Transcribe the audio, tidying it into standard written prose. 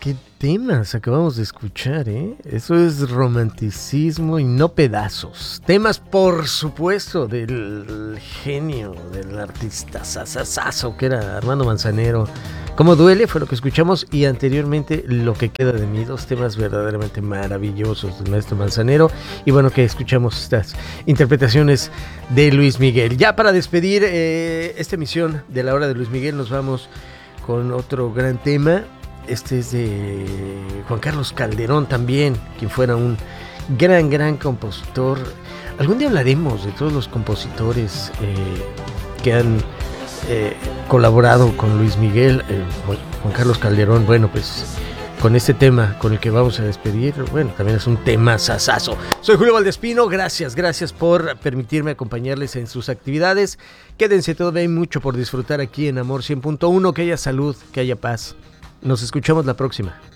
qué temas acabamos de escuchar, ¿eh? Eso es romanticismo y no pedazos. Temas, por supuesto, del genio, del artista sasasazo que era Armando Manzanero. Cómo duele fue lo que escuchamos, y anteriormente Lo que queda de mí, dos temas verdaderamente maravillosos del maestro Manzanero. Y bueno, que escuchamos estas interpretaciones de Luis Miguel. Ya para despedir esta emisión de La Hora de Luis Miguel, nos vamos con otro gran tema. Este es de Juan Carlos Calderón también, quien fuera un gran compositor. Algún día hablaremos de todos los compositores que han colaborado con Luis Miguel. Juan Carlos Calderón, bueno, pues con este tema con el que vamos a despedir, bueno, también es un tema sasazo. Soy Julio Valdespino, gracias por permitirme acompañarles en sus actividades. Quédense, todavía hay mucho por disfrutar aquí en Amor 100.1, que haya salud, que haya paz. Nos escuchamos la próxima.